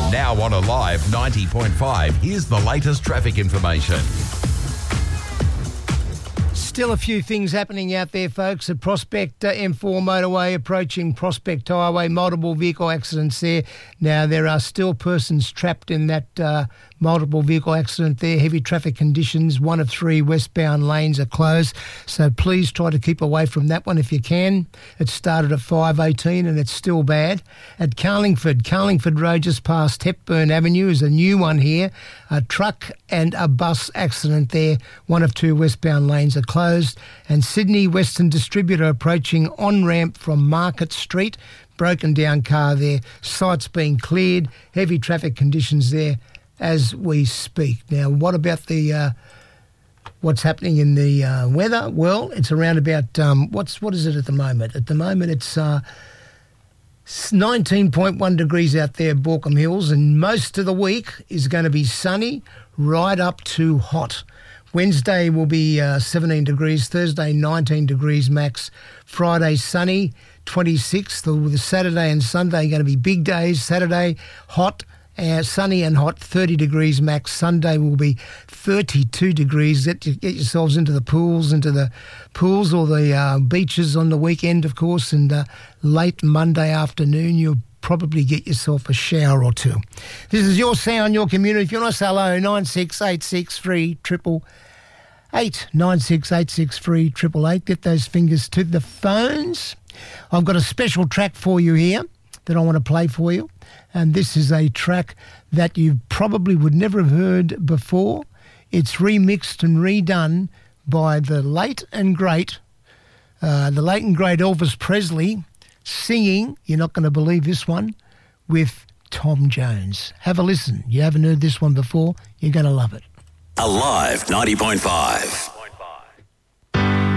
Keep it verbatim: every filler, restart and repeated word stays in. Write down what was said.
Now on Alive ninety point five, here's the latest traffic information. Still a few things happening out there, folks. At Prospect uh, M four motorway approaching Prospect Highway, multiple vehicle accidents there. Now, there are still persons trapped in that uh, multiple vehicle accident there. Heavy traffic conditions. One of three westbound lanes are closed. So please try to keep away from that one if you can. It started at five eighteen and it's still bad. At Carlingford, Carlingford Road just past Hepburn Avenue is a new one here. A truck and a bus accident there. One of two westbound lanes are closed. And Sydney Western Distributor approaching on-ramp from Market Street. Broken down car there. Site's being cleared. Heavy traffic conditions there as we speak. Now, what about the uh, what's happening in the uh, weather? Well, it's around about, um, what's what is it at the moment? At the moment, it's uh, nineteen point one degrees out there, Borkham Hills, and most of the week is going to be sunny right up to hot. Wednesday will be uh, seventeen degrees, Thursday nineteen degrees max, Friday sunny, twenty-six. The, the Saturday and Sunday are going to be big days. Saturday hot, uh, sunny and hot, thirty degrees max. Sunday will be thirty-two degrees. Get, get yourselves into the pools, into the pools or the uh, beaches on the weekend, of course, and uh, late Monday afternoon you'll probably get yourself a shower or two. This is your sound, your community. If you want to say hello, nine six eight six three triple eight, nine six eight six three triple eight. Get those fingers to the phones. I've got a special track for you here that I want to play for you, and this is a track that you probably would never have heard before. It's remixed and redone by the late and great, uh, the late and great Elvis Presley, singing, you're not going to believe this one, with Tom Jones. Have a listen. You haven't heard this one before, you're going to love it. Alive ninety point five.